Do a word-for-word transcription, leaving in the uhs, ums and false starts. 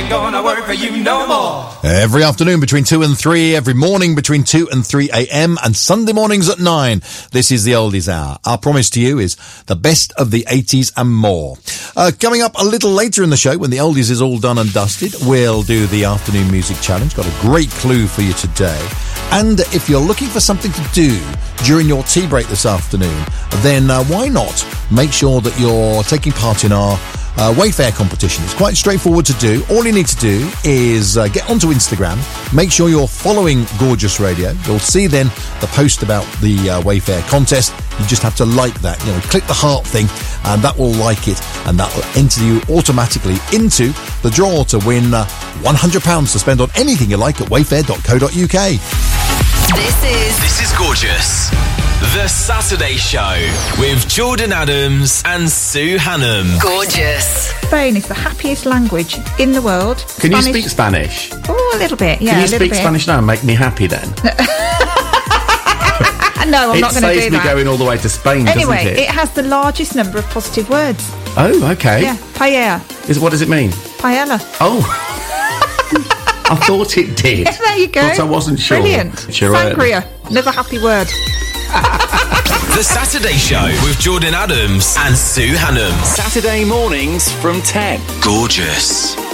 ain't gonna work for you no more. Every afternoon between two and three, every morning between two and three a.m, and Sunday mornings at nine. This is the Oldies Hour. Our promise to you is the best of the eighties and more. Uh, coming up a little later in the show, when the Oldies is all done and dusted, we'll do the afternoon music challenge. Got a great clue for you today. And if you're looking for something to do during your tea break this afternoon, then uh, why not make sure that you're taking part in our Uh, Wayfair competition. It's quite straightforward to do. All you need to do is uh, get onto Instagram, make sure you're following Gorgeous Radio. You'll see then the post about the uh, Wayfair contest. You just have to like that, you know, click the heart thing, and that will like it, and that will enter you automatically into the draw to win uh, one hundred pounds to spend on anything you like at wayfair dot co dot uk. This is This is Gorgeous, the Saturday Show with Jordan Adams and Sue Hannam. Gorgeous. Spain is the happiest language in the world. Can Spanish. you speak Spanish? Oh, a little bit, yeah. Can you a little speak bit. Spanish now and make me happy then? No, I'm it not going to do saves me that. going all the way to Spain, Anyway, doesn't it? it has the largest number of positive words. Oh, okay. Yeah, paella, Is, what does it mean? paella. Oh. I thought it did. Yeah, there you go. But I wasn't sure. Brilliant. Sure. Sangria, another happy word. The Saturday Show with Jordan Adams and Sue Hannam. Saturday mornings from ten. Gorgeous.